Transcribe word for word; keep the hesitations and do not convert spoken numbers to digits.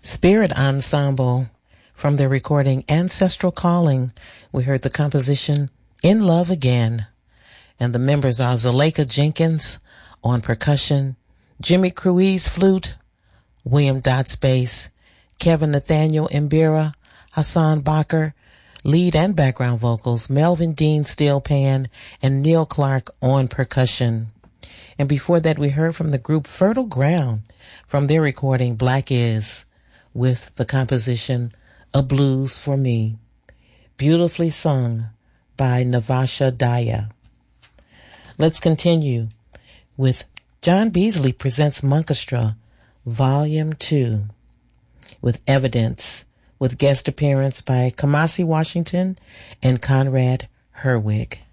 Spirit Ensemble. From their recording Ancestral Calling, we heard the composition In Love Again. And the members are Zuleika Jenkins on percussion, Jimmy Cruise flute, William Dotz bass, Kevin Nathaniel Mbira, Hassan Bakker, lead and background vocals, Melvin Dean steel pan, and Neil Clark on percussion. And before that, we heard from the group Fertile Ground from their recording Black Is, with the composition A Blues for Me, beautifully sung by Navasha Daya. Let's continue with John Beasley Presents Monkestra, Volume two, with Evidence, with guest appearance by Kamasi Washington and Conrad Herwig.